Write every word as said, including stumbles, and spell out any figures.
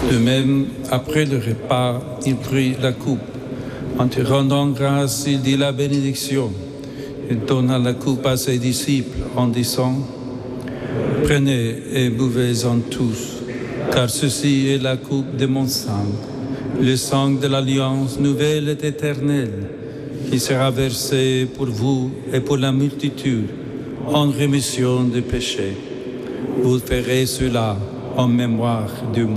De même, après le repas, il prit la coupe. En te rendant grâce, il dit la bénédiction. Il donna la coupe à ses disciples en disant « Prenez et buvez-en tous, car ceci est la coupe de mon sang, le sang de l'alliance nouvelle et éternelle, qui sera versé pour vous et pour la multitude en rémission des péchés. Vous ferez cela en mémoire de moi. »